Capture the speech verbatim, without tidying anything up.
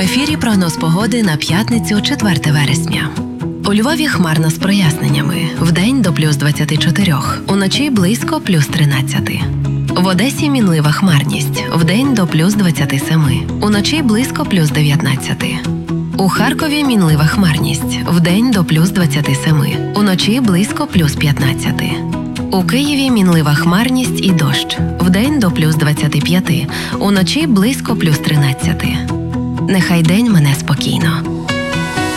ефірі прогноз погоди на п'ятницю, четверте вересня. У Львові хмарно з проясненнями. Вдень до плюс двадцяти чотирьох, уночі близько плюс тринадцяти. В Одесі мінлива хмарність. Вдень до плюс двадцяти семи, уночі близько плюс дев'ятнадцяти. У Харкові мінлива хмарність. Вдень до плюс двадцяти семи, уночі близько плюс п'ятнадцяти. У Києві мінлива хмарність і дощ. Вдень до плюс двадцяти п'яти, уночі близько плюс тринадцяти. Нехай день мине спокійно.